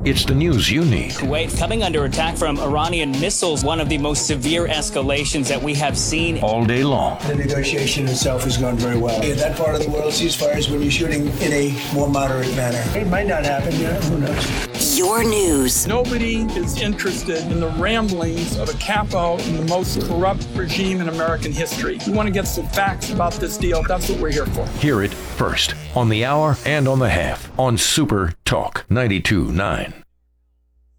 It's the news you need. Kuwait coming under attack from Iranian missiles, one of the most severe escalations that we have seen All day long. The negotiation itself has gone very well. In that part of the world, ceasefires when you're shooting in a more moderate manner. It might not happen, who knows? Your news. Nobody is interested in the ramblings of a capo in the most corrupt regime in American history. We want to get some facts about this deal. That's what we're here for. Hear it first on the hour and on the half on Super Talk 92.9.